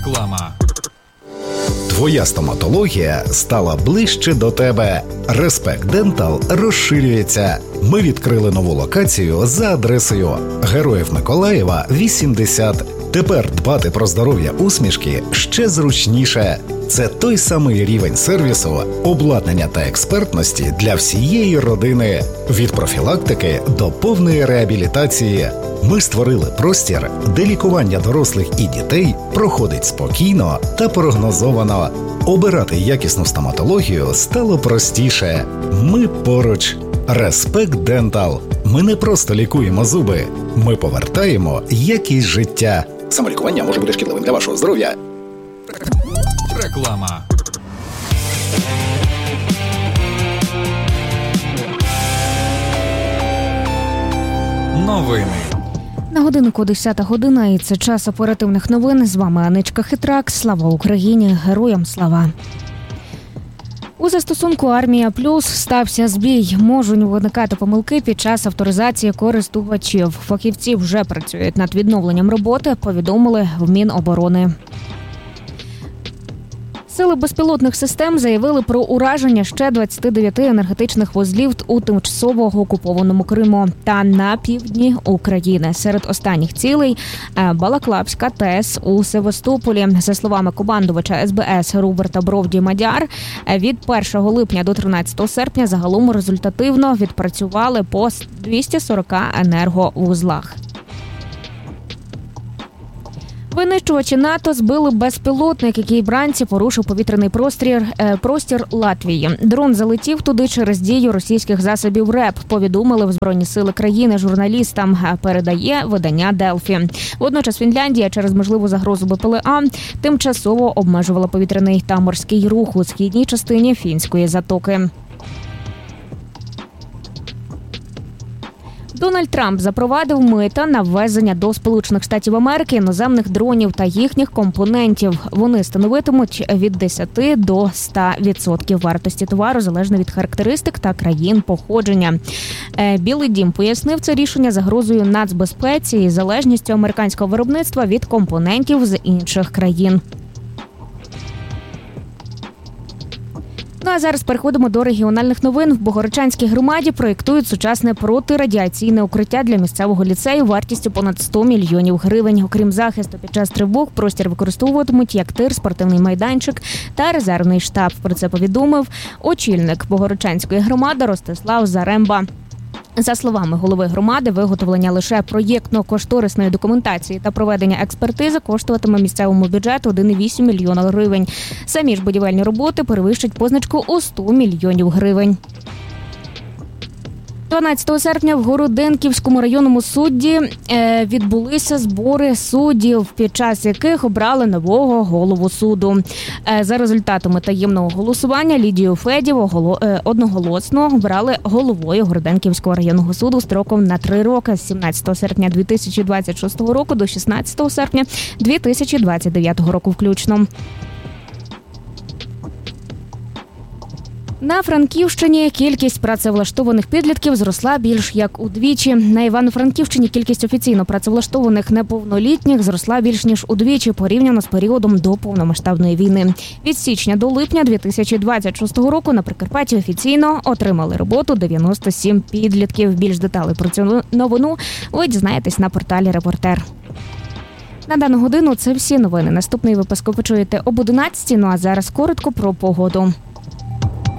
Реклама. Твоя стоматологія стала ближче до тебе. Респект Дентал розширюється. Ми відкрили нову локацію за адресою Героїв Миколаєва, 80. Тепер дбати про здоров'я усмішки ще зручніше. Це той самий рівень сервісу, обладнання та експертності для всієї родини. Від профілактики до повної реабілітації. Ми створили простір, де лікування дорослих і дітей проходить спокійно та прогнозовано. Обирати якісну стоматологію стало простіше. Ми поруч. Респект Дентал. Ми не просто лікуємо зуби. Ми повертаємо якість життя. Самолікування може бути шкідливим для вашого здоров'я. Реклама. Новини. На годиннику 10 година, і це час оперативних новин. З вами Анечка Хитрак. Слава Україні! Героям слава! У застосунку «Армія Плюс» стався збій. Можуть виникати помилки під час авторизації користувачів. Фахівці вже працюють над відновленням роботи, повідомили в Міноборони. Сили безпілотних систем заявили про ураження ще 29 енергетичних вузлів у тимчасово окупованому Криму та на півдні України. Серед останніх цілей – Балаклавська ТЕС у Севастополі. За словами командувача СБС Роберта Бровді-Мадяр, від 1 липня до 13 серпня загалом результативно відпрацювали по 240 енерговузлах. Винищувачі НАТО збили безпілотник, який вранці порушив повітряний простір Латвії. Дрон залетів туди через дію російських засобів РЕП, повідомили в Збройні сили країни журналістам, передає видання Делфі. Водночас Фінляндія через можливу загрозу БПЛА тимчасово обмежувала повітряний та морський рух у східній частині Фінської затоки. Дональд Трамп запровадив мита на ввезення до Сполучених Штатів Америки іноземних дронів та їхніх компонентів. Вони становитимуть від 10 до 100% вартості товару, залежно від характеристик та країн походження. Білий дім пояснив це рішення загрозою нацбезпеці і залежністю американського виробництва від компонентів з інших країн. Ну а зараз переходимо до регіональних новин. В Богородчанській громаді проєктують сучасне протирадіаційне укриття для місцевого ліцею вартістю понад 100 мільйонів гривень. Окрім захисту під час тривог, простір використовуватимуть як тир, спортивний майданчик та резервний штаб. Про це повідомив очільник Богородчанської громади Ростислав Заремба. За словами голови громади, виготовлення лише проєктно-кошторисної документації та проведення експертизи коштуватиме місцевому бюджету 1,8 мільйона гривень. Самі ж будівельні роботи перевищать позначку у 100 мільйонів гривень. 12 серпня в Городенківському районному суді відбулися збори суддів, під час яких обрали нового голову суду. За результатами таємного голосування Лідію Федів одноголосно обрали головою Городенківського районного суду строком на 3 роки з 17 серпня 2026 року до 16 серпня 2029 року включно. На Франківщині кількість працевлаштованих підлітків зросла більш як удвічі. На Івано-Франківщині кількість офіційно працевлаштованих неповнолітніх зросла більш ніж удвічі порівняно з періодом до повномасштабної війни. Від січня до липня 2026 року на Прикарпатті офіційно отримали роботу 97 підлітків. Більш деталей про цю новину ви дізнаєтесь на порталі «Репортер». На дану годину це всі новини. Наступний випуск ви почуєте об 11:00, ну а зараз коротко про погоду.